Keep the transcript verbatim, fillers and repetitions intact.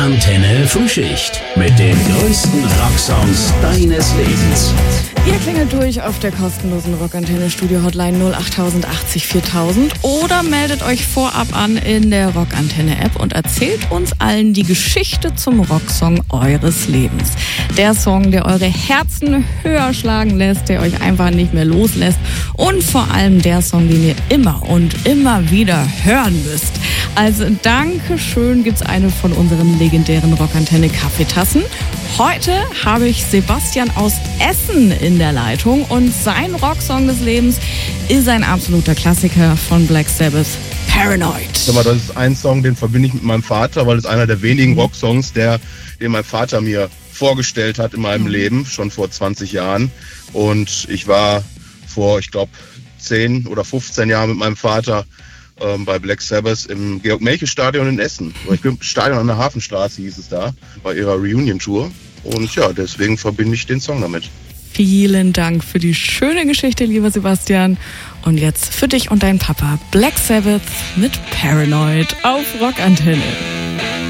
Rockantenne Frühschicht mit den größten Rocksongs deines Lebens. Ihr klingelt durch auf der kostenlosen Rockantenne Studio Hotline null acht achtzig viertausend oder meldet euch vorab an in der Rockantenne App und erzählt uns allen die Geschichte zum Rocksong eures Lebens. Der Song, der eure Herzen höher schlagen lässt, der euch einfach nicht mehr loslässt und vor allem der Song, den ihr immer und immer wieder hören müsst. Als Dankeschön gibt's eine von unseren legendären Rockantenne Kaffeetassen. Heute habe ich Sebastian aus Essen in der Leitung und sein Rocksong des Lebens ist ein absoluter Klassiker von Black Sabbath, Paranoid. Sag mal, das ist ein Song, den verbinde ich mit meinem Vater, weil es einer der wenigen Rocksongs, der, den mein Vater mir vorgestellt hat in meinem mhm. Leben, schon vor zwanzig Jahren. Und ich war vor, ich glaube, zehn oder fünfzehn Jahren mit meinem Vater ähm, bei Black Sabbath im Georg-Melche-Stadion in Essen. Ich bin Stadion an der Hafenstraße, hieß es da, bei ihrer Reunion-Tour. Und ja, deswegen verbinde ich den Song damit. Vielen Dank für die schöne Geschichte, lieber Sebastian. Und jetzt für dich und deinen Papa Black Sabbath mit Paranoid auf Rockantenne.